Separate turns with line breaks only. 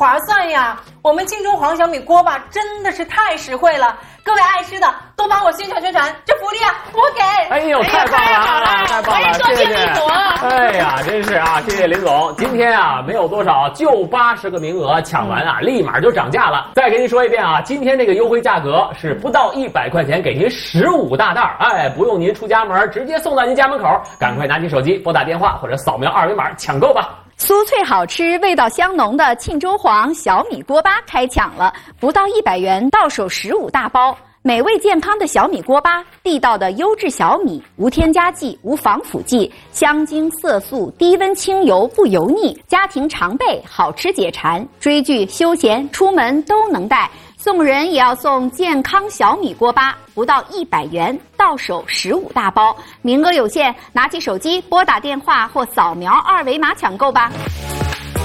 划算呀！我们庆中黄小米锅巴真的是太实惠了，各位爱吃的都帮我宣传宣传，这福利啊我给！
哎呦，太棒了，太棒了，谢谢！哎呀，真是啊，谢谢林总。今天啊没有多少，就80个名额，抢完啊立马就涨价了。再给您说一遍啊，今天这个优惠价格是不到100块钱给您15大袋，哎，不用您出家门，直接送到您家门口。赶快拿起手机拨打电话或者扫描2维码抢购吧。
酥脆好吃、味道香浓的庆州黄小米锅巴开抢了，不到100元到手15大包。美味健康的小米锅巴，地道的优质小米，无添加剂、无防腐剂，香精色素，低温清油不油腻，家庭常备，好吃解馋，追剧、休闲、出门都能带。送人也要送健康小米锅巴，不到100元，到手15大包，名额有限，拿起手机拨打电话或扫描2维码抢购吧。